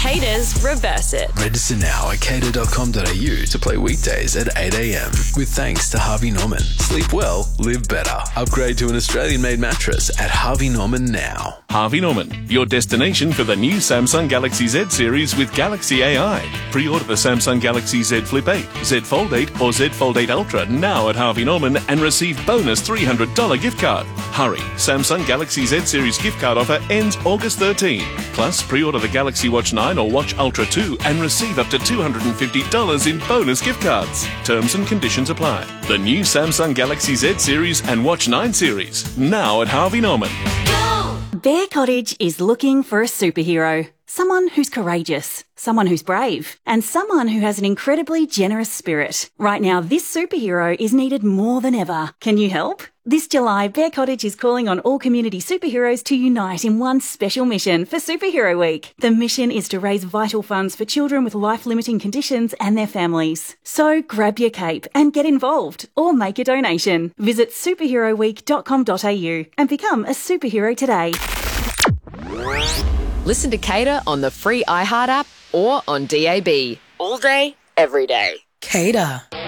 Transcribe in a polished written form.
Haters reverse it. Register now at cater.com.au to play weekdays at 8 a.m. With thanks to Harvey Norman. Sleep well, live better. Upgrade to an Australian-made mattress at Harvey Norman now. Harvey Norman, your destination for the new Samsung Galaxy Z series with Galaxy AI. Pre-order the Samsung Galaxy Z Flip 8, Z Fold 8 or Z Fold 8 Ultra now at Harvey Norman and receive bonus $300 gift card. Hurry, Samsung Galaxy Z series gift card offer ends August 13. Plus, pre-order the Galaxy Watch 9 or Watch Ultra 2 and receive up to $250 in bonus gift cards. Terms and conditions apply. The new Samsung Galaxy Z series and Watch 9 series now at Harvey Norman. Bear Cottage is looking for a superhero. Someone who's courageous, someone who's brave, and someone who has an incredibly generous spirit. Right now, this superhero is needed more than ever. Can you help? This July, Bear Cottage is calling on all community superheroes to unite in one special mission for Superhero Week. The mission is to raise vital funds for children with life-limiting conditions and their families. So grab your cape and get involved or make a donation. Visit superheroweek.com.au and become a superhero today. Listen to Cater on the free iHeart app or on DAB. All day, every day. Cater.